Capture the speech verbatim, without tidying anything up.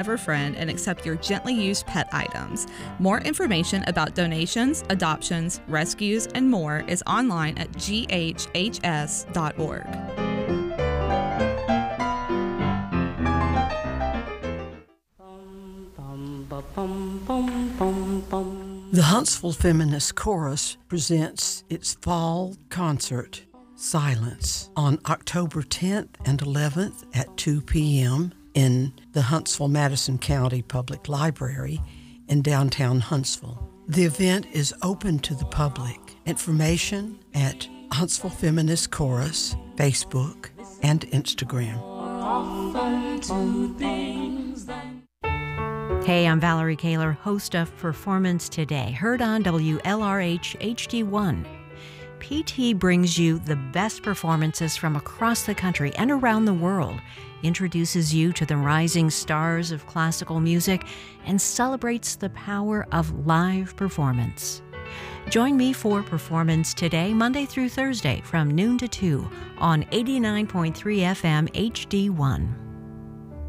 forever friend and accept your gently used pet items. More information about donations, adoptions, rescues, and more is online at g h h s dot org. The Huntsville Feminist Chorus presents its fall concert, Silence, on October tenth and eleventh at two p.m. in the Huntsville-Madison County Public Library in downtown Huntsville. The event is open to the public. Information at Huntsville Feminist Chorus, Facebook, and Instagram. Hey, I'm Valerie Kaler, host of Performance Today, heard on W L R H H D one. P T brings you the best performances from across the country and around the world, introduces you to the rising stars of classical music, and celebrates the power of live performance. Join me for Performance Today, Monday through Thursday from noon to two on eighty-nine point three F M H D one.